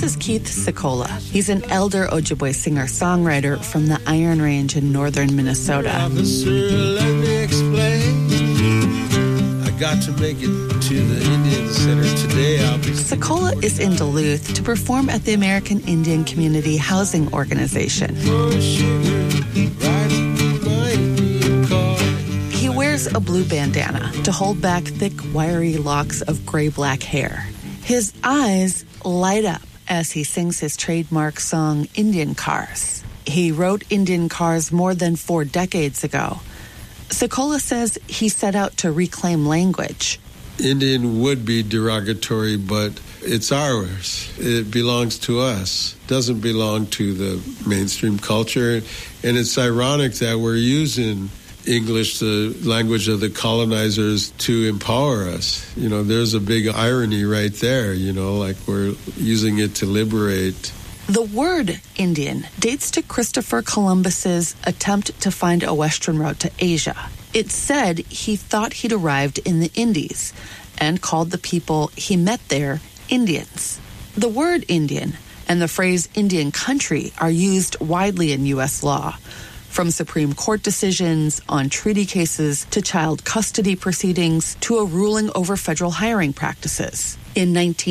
is Keith Secola. He's an elder Ojibwe singer-songwriter from the Iron Range in northern Minnesota. Officer, let me explain. I got to make it to the Indian Center today. Secola is in Duluth to perform at the American Indian Community Housing Organization. He wears a blue bandana to hold back thick, wiry locks of gray-black hair. His eyes light up as he sings his trademark song, Indian Cars. He wrote Indian Cars more than 4 decades ago. Secola says he set out to reclaim language. Indian would be derogatory, but it's ours. It belongs to us. It doesn't belong to the mainstream culture. And it's ironic that we're using English, the language of the colonizers, to empower us. You know, there's a big irony right there, you know, like we're using it to liberate. The word Indian dates to Christopher Columbus's attempt to find a western route to Asia. It's said he thought he'd arrived in the Indies and called the people he met there Indians. The word Indian and the phrase Indian country are used widely in U.S. law, from Supreme Court decisions on treaty cases to child custody proceedings to a ruling over federal hiring practices. In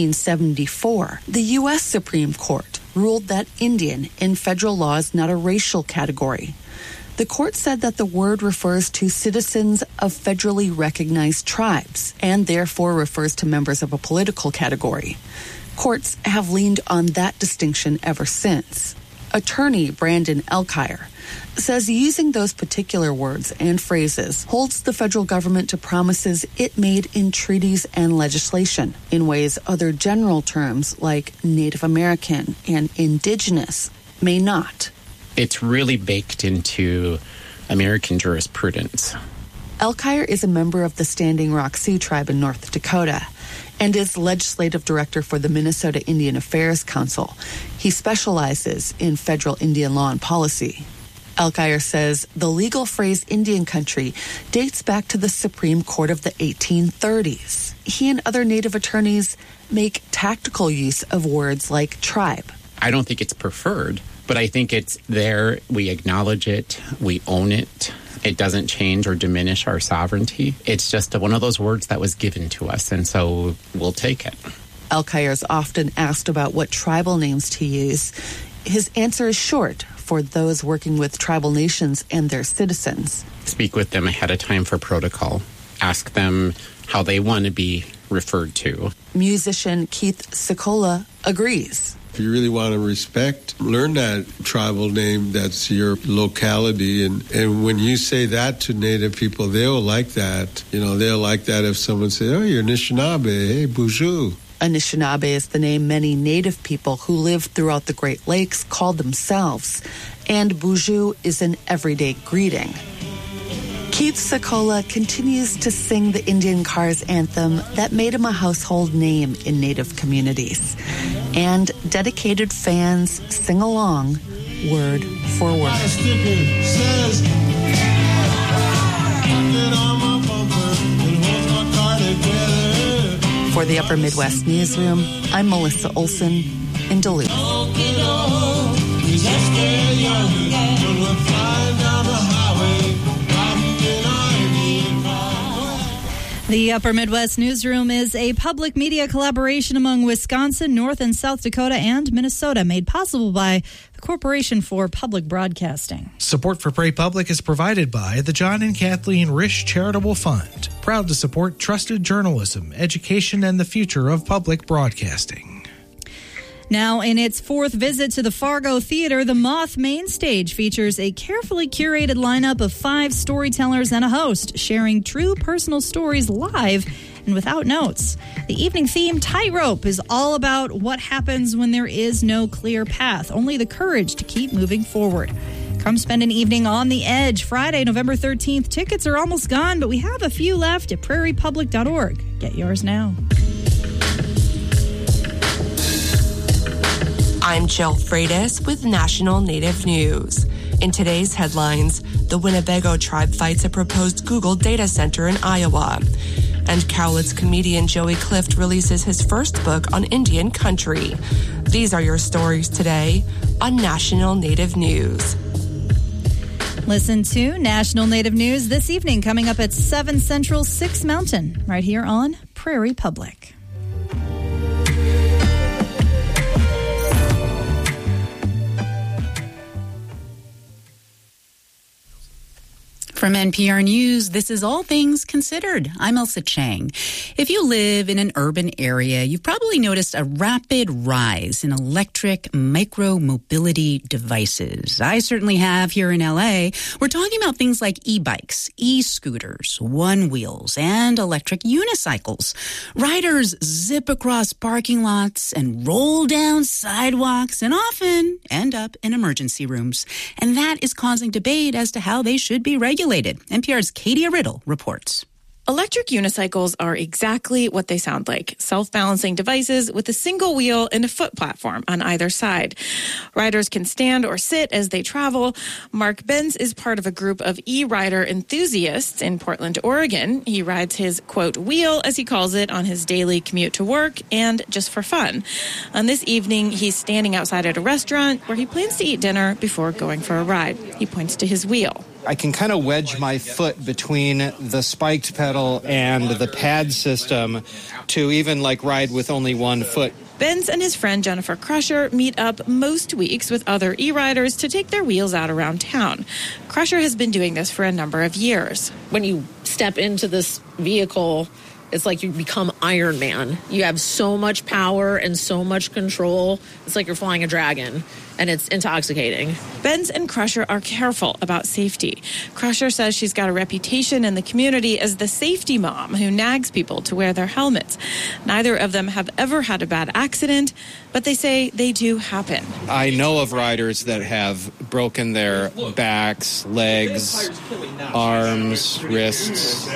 1974, the U.S. Supreme Court ruled that Indian in federal law is not a racial category. The court said that the word refers to citizens of federally recognized tribes and therefore refers to members of a political category. Courts have leaned on that distinction ever since. Attorney Brandon Elkire says using those particular words and phrases holds the federal government to promises it made in treaties and legislation in ways other general terms like Native American and Indigenous may not. It's really baked into American jurisprudence. Elkire is a member of the Standing Rock Sioux tribe in North Dakota and is legislative director for the Minnesota Indian Affairs Council. He specializes in federal Indian law and policy. Elkire says the legal phrase Indian country dates back to the Supreme Court of the 1830s. He and other Native attorneys make tactical use of words like tribe. I don't think it's preferred, but I think it's there. We acknowledge it. We own it. It doesn't change or diminish our sovereignty. It's just one of those words that was given to us, and so we'll take it. Elkire is often asked about what tribal names to use. His answer is short for those working with tribal nations and their citizens. Speak with them ahead of time for protocol. Ask them how they want to be referred to. Musician Keith Secola agrees. If you really want to respect, learn that tribal name that's your locality. And when you say that to Native people, they'll like that. You know, they'll like that if someone says, oh, you're Anishinaabe, hey, Boozhoo. Anishinaabe is the name many Native people who live throughout the Great Lakes call themselves, and Boozhoo is an everyday greeting. Keith Secola continues to sing the Indian Cars anthem that made him a household name in Native communities. And dedicated fans sing along word for word. For the Upper Midwest Newsroom, I'm Melissa Olson in Duluth. The Upper Midwest Newsroom is a public media collaboration among Wisconsin, North and South Dakota, and Minnesota, made possible by the Corporation for Public Broadcasting. Support for Pray Public is provided by the John and Kathleen Risch Charitable Fund, proud to support trusted journalism, education, and the future of public broadcasting. Now, in its 4th visit to the Fargo Theater, the Moth Main Stage features a carefully curated lineup of 5 storytellers and a host, sharing true personal stories live and without notes. The evening theme, Tightrope, is all about what happens when there is no clear path, only the courage to keep moving forward. Come spend an evening on the edge. Friday, November 13th. Tickets are almost gone, but we have a few left at prairiepublic.org. Get yours now. I'm Jill Freitas with National Native News. In today's headlines, the Winnebago tribe fights a proposed Google data center in Iowa. And Cowlitz comedian Joey Clift releases his first book on Indian country. These are your stories today on National Native News. Listen to National Native News this evening, coming up at 7 Central, 6 Mountain, right here on Prairie Public. From NPR News, this is All Things Considered. I'm Elsa Chang. If you live in an urban area, you've probably noticed a rapid rise in electric micro-mobility devices. I certainly have here in LA. We're talking about things like e-bikes, e-scooters, one-wheels, and electric unicycles. Riders zip across parking lots and roll down sidewalks and often end up in emergency rooms. And that is causing debate as to how they should be regulated. NPR's Katie Riddle reports. Electric unicycles are exactly what they sound like, self-balancing devices with a single wheel and a foot platform on either side. Riders can stand or sit as they travel. Mark Benz is part of a group of e-rider enthusiasts in Portland, Oregon. He rides his, quote, wheel, as he calls it, on his daily commute to work and just for fun. On this evening, he's standing outside at a restaurant where he plans to eat dinner before going for a ride. He points to his wheel. I can kind of wedge my foot between the spiked pedal and the pad system to even ride with only one foot. Benz and his friend Jennifer Crusher meet up most weeks with other e-riders to take their wheels out around town. Crusher has been doing this for a number of years. When you step into this vehicle, it's like you become Iron Man. You have so much power and so much control. It's like you're flying a dragon, and it's intoxicating. Benz and Crusher are careful about safety. Crusher says she's got a reputation in the community as the safety mom who nags people to wear their helmets. Neither of them have ever had a bad accident, but they say they do happen. I know of riders that have broken their backs, legs, arms, wrists.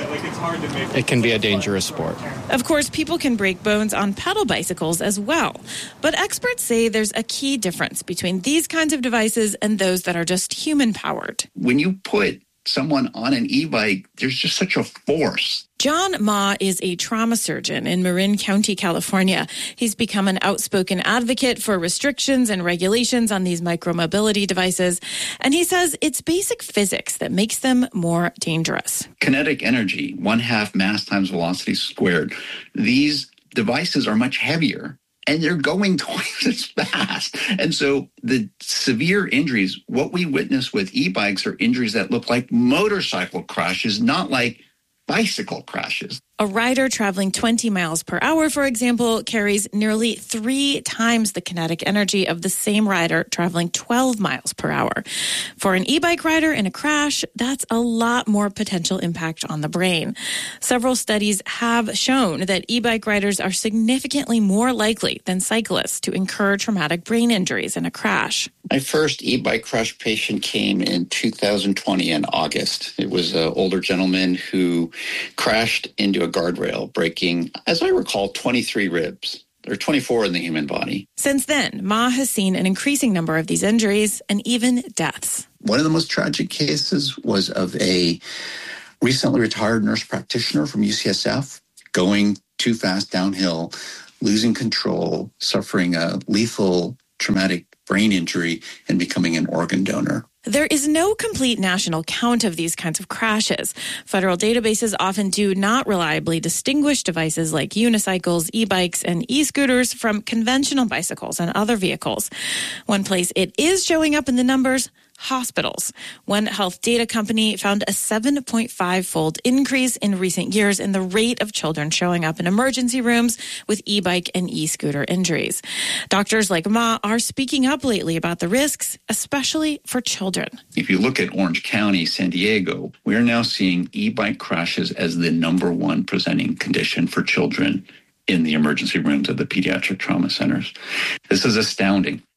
It can be a dangerous sport. Of course, people can break bones on pedal bicycles as well. But experts say there's a key difference between these kinds of devices and those that are just human-powered. When you put someone on an e-bike, there's just such a force. John Ma is a trauma surgeon in Marin County, California. He's become an outspoken advocate for restrictions and regulations on these micromobility devices. And he says it's basic physics that makes them more dangerous. Kinetic energy, 1/2 mass times velocity squared. These devices are much heavier, and they're going twice as fast. And so the severe injuries, what we witness with e-bikes are injuries that look like motorcycle crashes, not like bicycle crashes. A rider traveling 20 miles per hour, for example, carries nearly 3 times the kinetic energy of the same rider traveling 12 miles per hour. For an e-bike rider in a crash, that's a lot more potential impact on the brain. Several studies have shown that e-bike riders are significantly more likely than cyclists to incur traumatic brain injuries in a crash. My first e-bike crash patient came in 2020 in August. It was an older gentleman who crashed into a guardrail, breaking, as I recall, 23 ribs. There are 24 in the human body. Since then, Ma has seen an increasing number of these injuries and even deaths. One of the most tragic cases was of a recently retired nurse practitioner from UCSF going too fast downhill, losing control, suffering a lethal traumatic brain injury, and becoming an organ donor. There is no complete national count of these kinds of crashes. Federal databases often do not reliably distinguish devices like unicycles, e-bikes, and e-scooters from conventional bicycles and other vehicles. One place it is showing up in the numbers, hospitals. One health data company found a 7.5-fold increase in recent years in the rate of children showing up in emergency rooms with e-bike and e-scooter injuries. Doctors like Ma are speaking up lately about the risks, especially for children. If you look at Orange County, San Diego, we are now seeing e-bike crashes as the number one presenting condition for children in the emergency rooms of the pediatric trauma centers. This is astounding.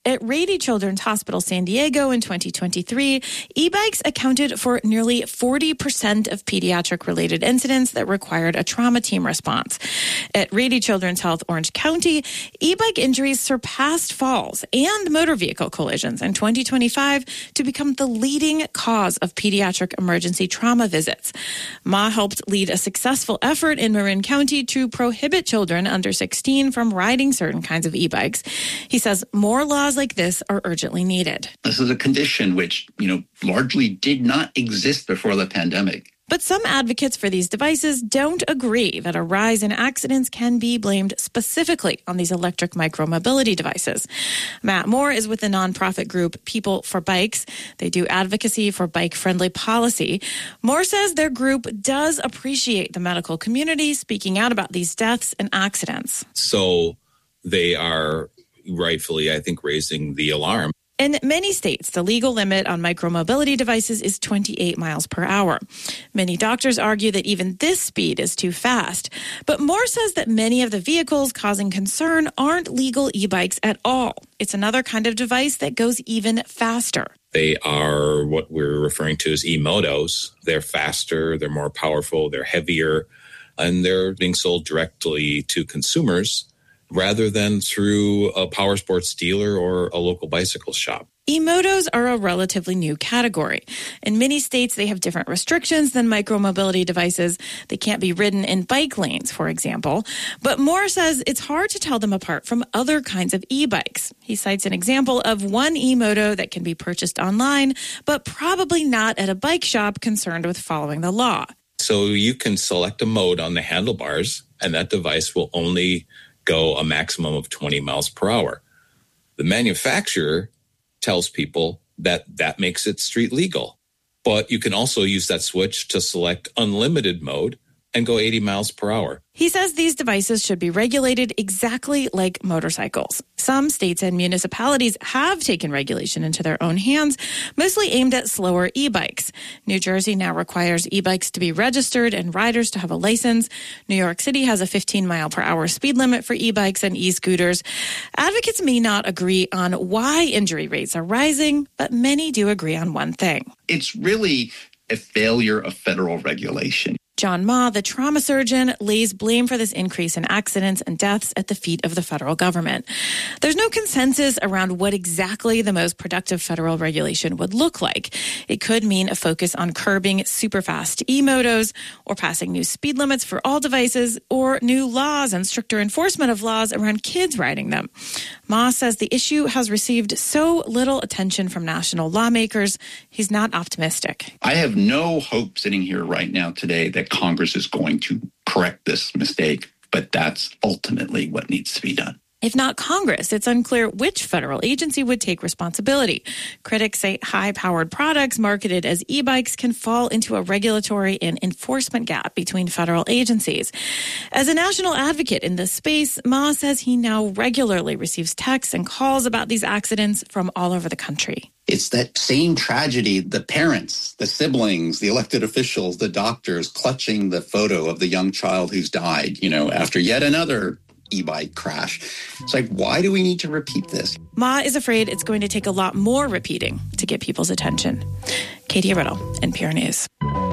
At Rady Children's Hospital San Diego in 2023, e-bikes accounted for nearly 40% of pediatric-related incidents that required a trauma team response. At Rady Children's Health Orange County, e-bike injuries surpassed falls and motor vehicle collisions in 2025 to become the leading cause of pediatric emergency trauma visits. Ma helped lead a successful effort in Marin County to prohibit children under 16 from riding certain kinds of e-bikes. He says more laws like this are urgently needed. This is a condition which, largely did not exist before the pandemic. But some advocates for these devices don't agree that a rise in accidents can be blamed specifically on these electric micromobility devices. Matt Moore is with the nonprofit group People for Bikes. They do advocacy for bike-friendly policy. Moore says their group does appreciate the medical community speaking out about these deaths and accidents. So they are rightfully, I think, raising the alarm. In many states, the legal limit on micromobility devices is 28 miles per hour. Many doctors argue that even this speed is too fast. But Moore says that many of the vehicles causing concern aren't legal e-bikes at all. It's another kind of device that goes even faster. They are what we're referring to as e-motos. They're faster, they're more powerful, they're heavier, and they're being sold directly to consumers rather than through a power sports dealer or a local bicycle shop. E-motos are a relatively new category. In many states, they have different restrictions than micromobility devices. They can't be ridden in bike lanes, for example. But Moore says it's hard to tell them apart from other kinds of e-bikes. He cites an example of one e-moto that can be purchased online, but probably not at a bike shop concerned with following the law. So you can select a mode on the handlebars, and that device will only go a maximum of 20 miles per hour. The manufacturer tells people that that makes it street legal. But you can also use that switch to select unlimited mode and go 80 miles per hour. He says these devices should be regulated exactly like motorcycles. Some states and municipalities have taken regulation into their own hands, mostly aimed at slower e-bikes. New Jersey now requires e-bikes to be registered and riders to have a license. New York City has a 15-mile-per-hour speed limit for e-bikes and e-scooters. Advocates may not agree on why injury rates are rising, but many do agree on one thing. It's really a failure of federal regulation. John Ma, the trauma surgeon, lays blame for this increase in accidents and deaths at the feet of the federal government. There's no consensus around what exactly the most productive federal regulation would look like. It could mean a focus on curbing super fast e-motos, or passing new speed limits for all devices, or new laws and stricter enforcement of laws around kids riding them. Ma says the issue has received so little attention from national lawmakers, he's not optimistic. I have no hope sitting here right now today that Congress is going to correct this mistake, but that's ultimately what needs to be done. If not Congress, it's unclear which federal agency would take responsibility. Critics say high-powered products marketed as e-bikes can fall into a regulatory and enforcement gap between federal agencies. As a national advocate in this space, Ma says he now regularly receives texts and calls about these accidents from all over the country. It's that same tragedy, the parents, the siblings, the elected officials, the doctors clutching the photo of the young child who's died, after yet another e-bike crash. It's like, why do we need to repeat this? Ma is afraid it's going to take a lot more repeating to get people's attention. Katie Riddle, NPR News.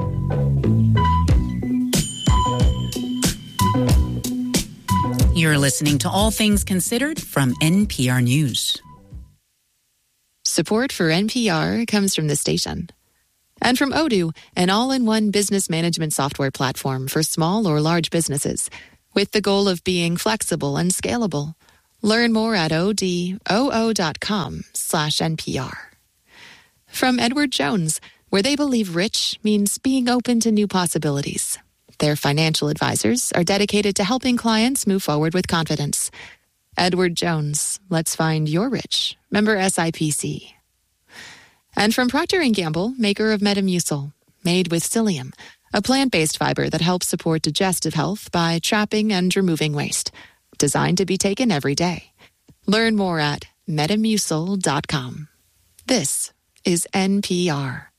You're listening to All Things Considered from NPR News. Support for NPR comes from the station. And from Odoo, an all-in-one business management software platform for small or large businesses, with the goal of being flexible and scalable. Learn more at odoo.com/NPR. From Edward Jones, where they believe rich means being open to new possibilities. Their financial advisors are dedicated to helping clients move forward with confidence. Edward Jones, let's find your rich. Member SIPC. And from Procter & Gamble, maker of Metamucil, made with psyllium, a plant-based fiber that helps support digestive health by trapping and removing waste. Designed to be taken every day. Learn more at metamucil.com. This is NPR.